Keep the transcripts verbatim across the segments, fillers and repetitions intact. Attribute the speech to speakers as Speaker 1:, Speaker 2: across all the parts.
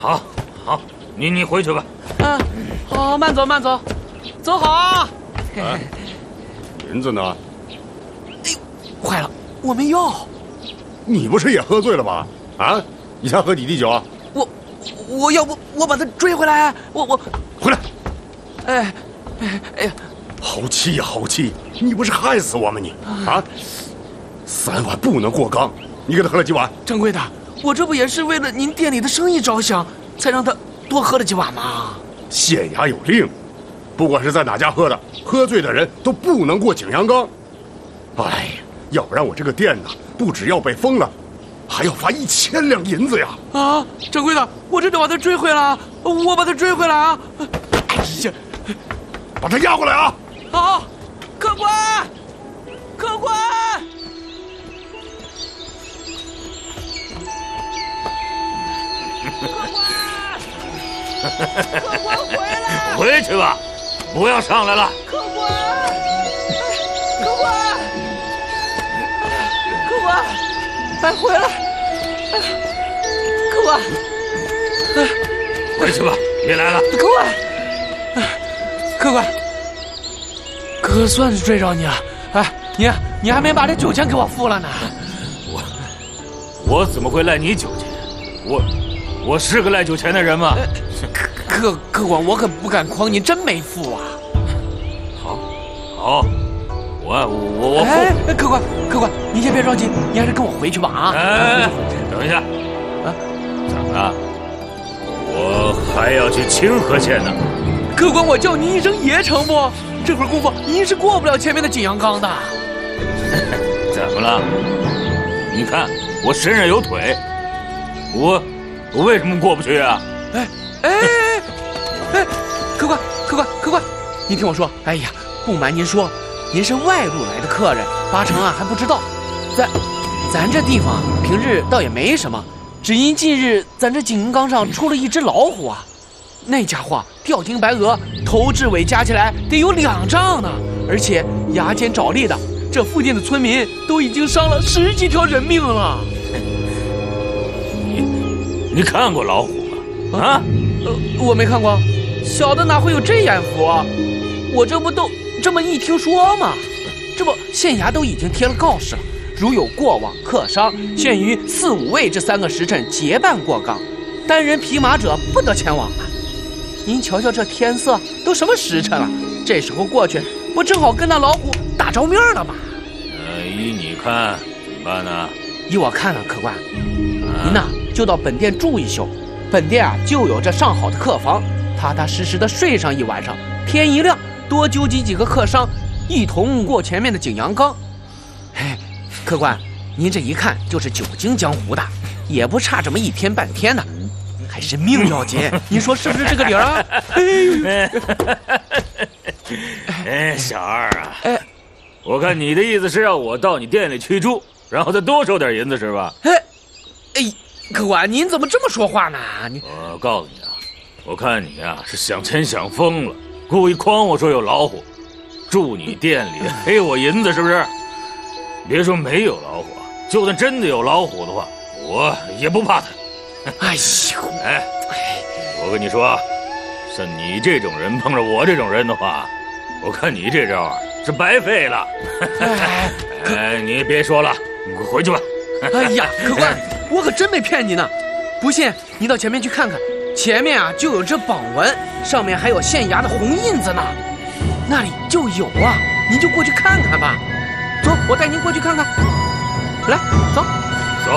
Speaker 1: 好，好，你你回去吧。
Speaker 2: 啊，好，慢走慢走，走好啊。
Speaker 3: 哎，银子呢？
Speaker 2: 哎呦，坏了，我没要。
Speaker 3: 你不是也喝醉了吧？啊，你想喝几滴酒啊？
Speaker 2: 我，我要不我把他追回来，我我
Speaker 3: 回来。
Speaker 2: 哎，哎哎呀，
Speaker 3: 好气呀，好气！你不是害死我吗你？啊，三碗不能过缸，你给他喝了几碗？
Speaker 2: 掌柜的，我这不也是为了您店里的生意着想，才让他多喝了几碗吗？
Speaker 3: 县衙有令，不管是在哪家喝的，喝醉的人都不能过景阳冈。哎呀，要不然我这个店呢，不只要被封了，还要罚一千两银子呀！
Speaker 2: 啊，掌柜的，我这就把他追回来，我把他追回来啊！哎呀，
Speaker 3: 把他押过来啊！
Speaker 2: 好，客官，客官。客官，客官回来！
Speaker 1: 回去吧，不要上来了。
Speaker 2: 客官，客官，客官，哎，回来！哎，客官，
Speaker 1: 哎，回去吧，别来了。
Speaker 2: 客官，哎，客官，可算是追着你了。哎，你你还没把这酒钱给我付了呢。
Speaker 1: 我我怎么会赖你酒钱？我。我是个赖酒钱的人吗？
Speaker 2: 客客官，我可不敢诓你，真没付啊！
Speaker 1: 好，好，我我我付。
Speaker 2: 哎，客官，客官，你先别着急，你还是跟我回去吧啊！
Speaker 1: 哎，等一下，啊，怎么了？我还要去清河县呢。
Speaker 2: 客官，我叫您一声爷成不？这会儿功夫，您是过不了前面的景阳冈的。
Speaker 1: 怎么了？你看我身上有腿，我。我为什么过不去啊？
Speaker 2: 哎哎哎！客官，客官，客官，您听我说，哎呀，不瞒您说，您是外路来的客人，八成啊还不知道，咱咱这地方平日倒也没什么，只因近日咱这景阳冈上出了一只老虎啊，那家伙吊睛白额，头至尾加起来得有两丈呢，而且牙尖爪利的，这附近的村民都已经伤了十几条人命了。
Speaker 1: 你看过老虎吗？啊？
Speaker 2: 呃，我没看过，小的哪会有这眼福啊？我这不都这么一听说吗？这不县衙都已经贴了告示了，如有过往客商，限于四五位这三个时辰结伴过冈，单人匹马者不得前往啊。您瞧瞧这天色都什么时辰了，这时候过去，不正好跟那老虎打着面了吗？
Speaker 1: 呃，依你看怎么办呢？
Speaker 2: 依我看啊，客官，啊、您呐。就到本店住一宿，本店啊就有这上好的客房，踏踏实实的睡上一晚上，天一亮多纠集几个客商，一同过前面的景阳冈。哎，客官，您这一看就是久经江湖的，也不差这么一天半天呢，还是命要紧，您说是不是这个理儿啊？
Speaker 1: 哎，小二啊，哎，我看你的意思是让我到你店里去住，然后再多收点银子是吧？
Speaker 2: 哎，哎。客官，您怎么这么说话呢？你
Speaker 1: 我告诉你啊，我看你啊是想钱想疯了，故意诓我说有老虎，住你店里黑我银子是不是？别说没有老虎，就算真的有老虎的话，我也不怕它。
Speaker 2: 哎呦，
Speaker 1: 哎，我跟你说，像你这种人碰着我这种人的话，我看你这招是白费了。哎，哎，你别说了，你快回去吧。
Speaker 2: 哎呀，客官，我可真没骗你呢，不信你到前面去看看，前面啊就有这榜文，上面还有县衙的红印子呢，那里就有啊，您就过去看看吧。走，我带您过去看看。来，走，
Speaker 1: 走，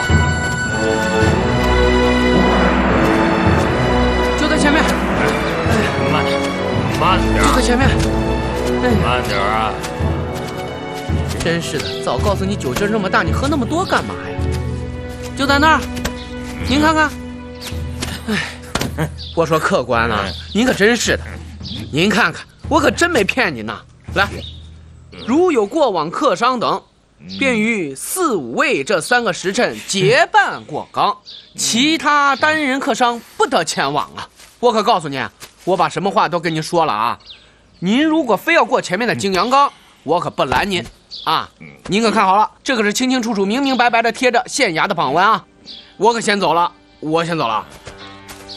Speaker 2: 就在前面。
Speaker 1: 哎，慢点，慢点，
Speaker 2: 就在前面。
Speaker 1: 哎，慢点啊！
Speaker 2: 真是的，早告诉你酒劲这么大，你喝那么多干嘛呀？就在那儿，您看看。哎，我说客官啊，您可真是的，您看看，我可真没骗您呐。来，如有过往客商等，便于四五位这三个时辰结伴过冈，其他单人客商不得前往啊。我可告诉您，我把什么话都跟您说了啊。您如果非要过前面的景阳冈，我可不拦您。啊，您可看好了，这可是清清楚楚、明明白白的贴着县衙的榜文啊！我可先走了，我先走了。